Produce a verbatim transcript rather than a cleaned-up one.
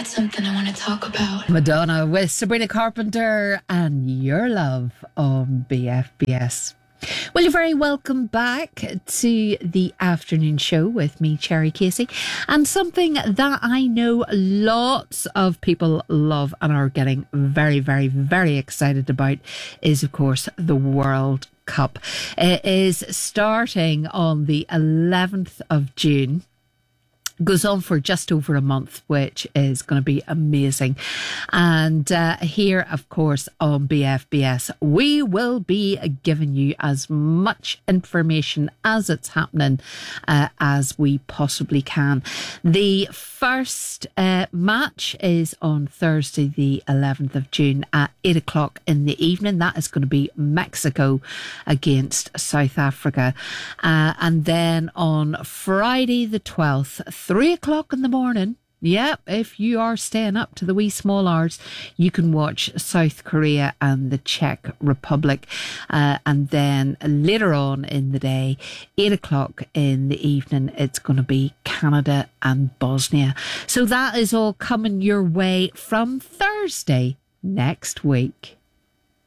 something I want to talk about. Madonna with Sabrina Carpenter and Your Love on B F B S. Well, you're very welcome back to the afternoon show with me, Cherry Casey. And something that I know lots of people love and are getting very, very, very excited about is, of course, the World Cup. It is starting on the eleventh of June. Goes on for just over a month, which is going to be amazing. And uh, here, of course, on B F B S, we will be giving you as much information as it's happening uh, as we possibly can. The first uh, match is on Thursday, the eleventh of June at eight o'clock in the evening. That is going to be Mexico against South Africa. Uh, and then on Friday, the twelfth, three o'clock in the morning. Yep, if you are staying up to the wee small hours, you can watch South Korea and the Czech Republic. Uh, and then later on in the day, eight o'clock in the evening, it's going to be Canada and Bosnia. So that is all coming your way from Thursday next week.